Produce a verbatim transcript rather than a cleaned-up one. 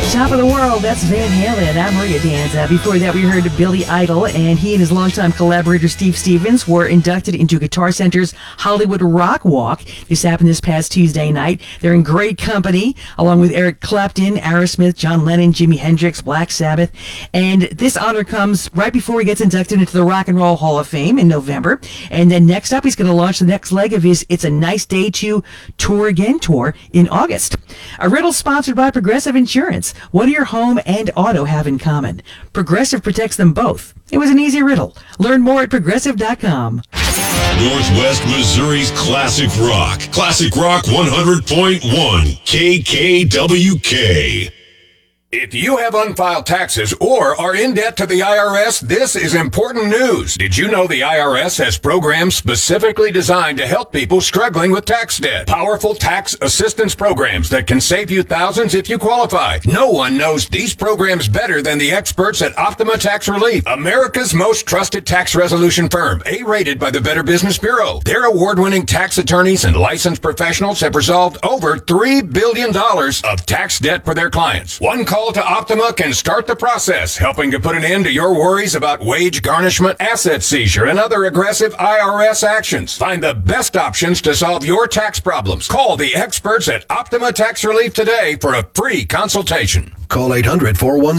Top of the World, that's Van Halen. I'm Maria Danza. Before that, we heard Billy Idol, and he and his longtime collaborator Steve Stevens were inducted into Guitar Center's Hollywood Rock Walk. This happened this past Tuesday night. They're in great company, along with Eric Clapton, Aerosmith, John Lennon, Jimi Hendrix, Black Sabbath. And this honor comes right before he gets inducted into the Rock and Roll Hall of Fame in November. And then next up, he's going to launch the next leg of his It's a Nice Day to Tour Again tour in August. A riddle sponsored by Progressive Insurance. What do your home and auto have in common? Progressive protects them both. It was an easy riddle. Learn more at progressive dot com. Northwest Missouri's Classic Rock. Classic Rock one hundred point one. K K W K. If you have unfiled taxes or are in debt to the I R S, this is important news. Did you know the I R S has programs specifically designed to help people struggling with tax debt? Powerful tax assistance programs that can save you thousands if you qualify. No one knows these programs better than the experts at Optima Tax Relief, America's most trusted tax resolution firm, A-rated by the Better Business Bureau. Their award-winning tax attorneys and licensed professionals have resolved over three billion dollars of tax debt for their clients. One call to Optima can start the process, helping to put an end to your worries about wage garnishment, asset seizure, and other aggressive I R S actions. Find the best options to solve your tax problems. Call the experts at Optima Tax Relief today for a free consultation. Call eight hundred, four one zero